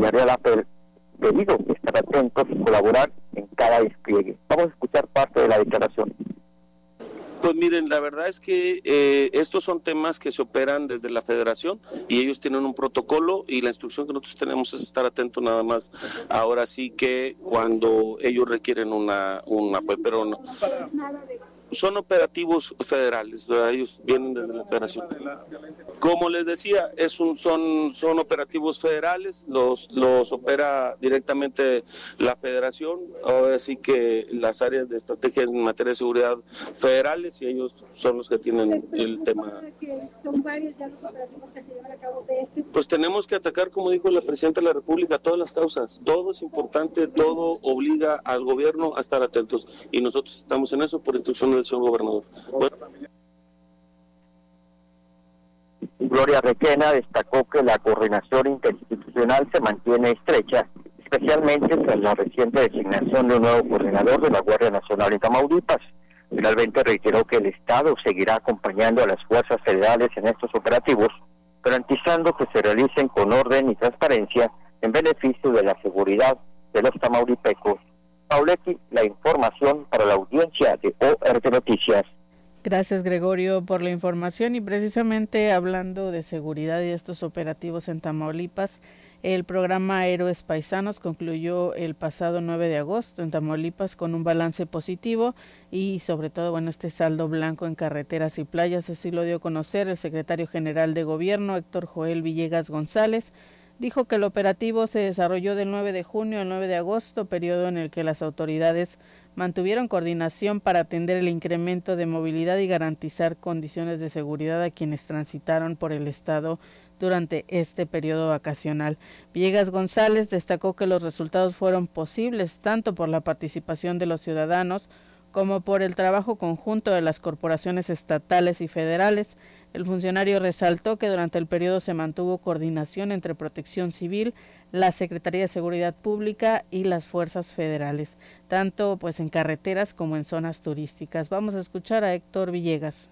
Villarreal ha pedido estar atentos y colaborar en cada despliegue. Vamos a escuchar parte de la declaración. Pues miren, la verdad es que estos son temas que se operan desde la federación y ellos tienen un protocolo y la instrucción que nosotros tenemos es estar atentos nada más. Ahora sí que cuando ellos requieren una pues, pero no. Son operativos federales, ¿verdad? Ellos vienen desde la federación. Como les decía, son operativos federales, los opera directamente la federación, ahora sí que las áreas de estrategia en materia de seguridad federales y ellos son los que tienen el tema. Que son varios ya los operativos que se llevan a cabo de este. Pues tenemos que atacar, como dijo la Presidenta de la República, todas las causas, todo es importante, todo obliga al gobierno a estar atentos y nosotros estamos en eso por instrucción del señor gobernador. Bueno. Gloria Requena destacó que la coordinación interinstitucional se mantiene estrecha, especialmente tras la reciente designación de un nuevo coordinador de la Guardia Nacional en Tamaulipas. Finalmente reiteró que el Estado seguirá acompañando a las fuerzas federales en estos operativos, garantizando que se realicen con orden y transparencia en beneficio de la seguridad de los tamaulipecos. Pauletti, la información para la audiencia de ORT Noticias. Gracias, Gregorio, por la información. Y precisamente hablando de seguridad y de estos operativos en Tamaulipas, el programa Héroes Paisanos concluyó el pasado 9 de agosto en Tamaulipas con un balance positivo y sobre todo, este saldo blanco en carreteras y playas. Así lo dio a conocer el secretario general de Gobierno, Héctor Joel Villegas González. Dijo que el operativo se desarrolló del 9 de junio al 9 de agosto, periodo en el que las autoridades mantuvieron coordinación para atender el incremento de movilidad y garantizar condiciones de seguridad a quienes transitaron por el estado durante este periodo vacacional. Villegas González destacó que los resultados fueron posibles tanto por la participación de los ciudadanos como por el trabajo conjunto de las corporaciones estatales y federales. El funcionario resaltó que durante el periodo se mantuvo coordinación entre Protección Civil, la Secretaría de Seguridad Pública y las fuerzas federales, tanto en carreteras como en zonas turísticas. Vamos a escuchar a Héctor Villegas.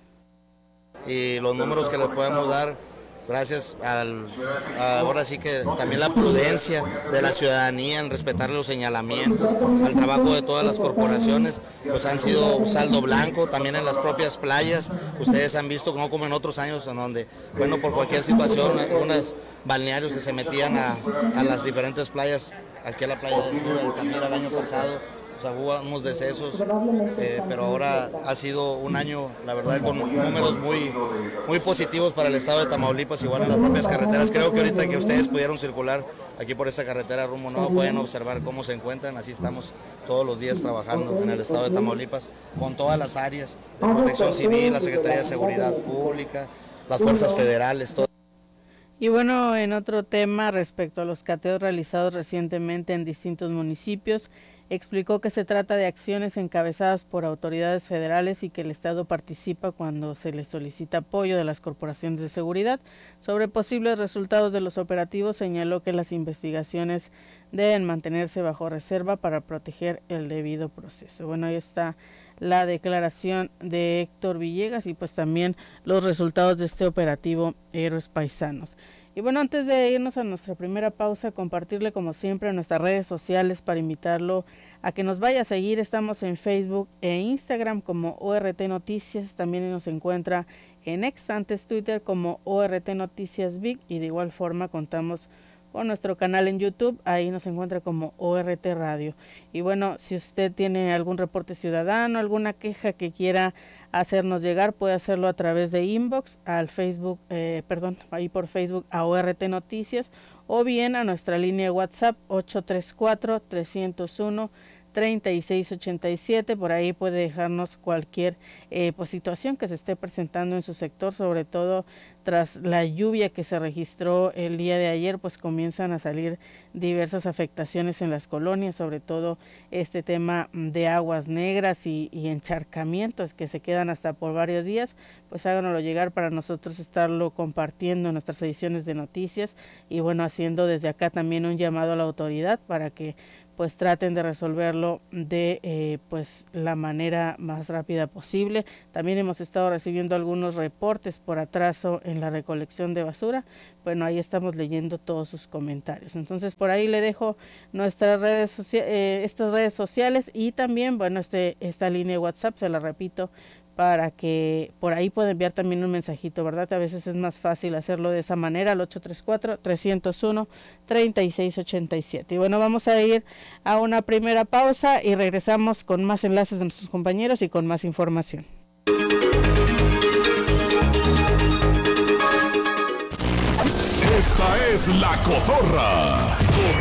Y los números que les podemos dar, gracias ahora sí que también la prudencia de la ciudadanía en respetar los señalamientos, al trabajo de todas las corporaciones, pues han sido saldo blanco, también en las propias playas. Ustedes han visto, no como en otros años, en donde, por cualquier situación, algunos balnearios que se metían a las diferentes playas, aquí a la playa del sur, también el año pasado, hubo unos decesos, pero ahora ha sido un año, la verdad, con números muy positivos para el estado de Tamaulipas, igual en las propias carreteras. Creo que ahorita que ustedes pudieron circular aquí por esta carretera rumbo nuevo, pueden observar cómo se encuentran. Así estamos todos los días trabajando en el estado de Tamaulipas, con todas las áreas de Protección Civil, la Secretaría de Seguridad Pública, las fuerzas federales, todo. Y en otro tema respecto a los cateos realizados recientemente en distintos municipios, explicó que se trata de acciones encabezadas por autoridades federales y que el Estado participa cuando se le solicita apoyo de las corporaciones de seguridad. Sobre posibles resultados de los operativos, señaló que las investigaciones deben mantenerse bajo reserva para proteger el debido proceso. Ahí está la declaración de Héctor Villegas y también los resultados de este operativo Héroes Paisanos. Y antes de irnos a nuestra primera pausa, compartirle como siempre en nuestras redes sociales para invitarlo a que nos vaya a seguir. Estamos en Facebook e Instagram como ORT Noticias, también nos encuentra en X, antes Twitter, como ORT Noticias Vic, y de igual forma contamos con nuestro canal en YouTube, ahí nos encuentra como ORT Radio. Y si usted tiene algún reporte ciudadano, alguna queja que quiera hacernos llegar, puede hacerlo a través de inbox al Facebook, ahí por Facebook a ORT Noticias, o bien a nuestra línea de WhatsApp 834-301-3687, por ahí puede dejarnos cualquier situación que se esté presentando en su sector, sobre todo tras la lluvia que se registró el día de ayer, comienzan a salir diversas afectaciones en las colonias, sobre todo este tema de aguas negras y encharcamientos que se quedan hasta por varios días. Háganoslo llegar para nosotros estarlo compartiendo en nuestras ediciones de noticias y haciendo desde acá también un llamado a la autoridad para que pues traten de resolverlo de pues la manera más rápida posible. También hemos estado recibiendo algunos reportes por atraso en la recolección de basura. Bueno, ahí estamos leyendo todos sus comentarios. Entonces por ahí le dejo nuestras estas redes sociales y también, bueno, esta línea de WhatsApp, se la repito, para que por ahí pueda enviar también un mensajito, ¿verdad? A veces es más fácil hacerlo de esa manera, al 834-301-3687. Y bueno, vamos a ir a una primera pausa y regresamos con más enlaces de nuestros compañeros y con más información. Esta es La Cotorra.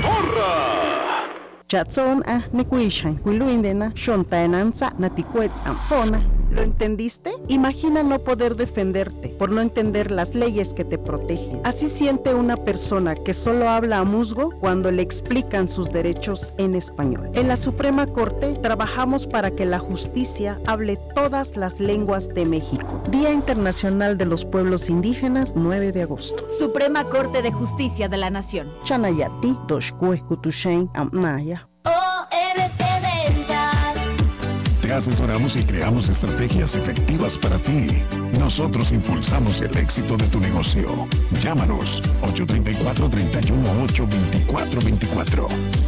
Chatson nikuishan wiluindena shontaenanza natikuetz ampona. ¿Lo entendiste? Imagina no poder defenderte por no entender las leyes que te protegen. Así siente una persona que solo habla a musgo cuando le explican sus derechos en español. En la Suprema Corte trabajamos para que la justicia hable todas las lenguas de México. Día Internacional de los Pueblos Indígenas, 9 de agosto. Suprema Corte de Justicia de la Nación. Chanayati, Toshkue, Kutushain, Amnaya. ORT Ventas. Te asesoramos y creamos estrategias efectivas para ti. Nosotros impulsamos el éxito de tu negocio. Llámanos 834-318-2424.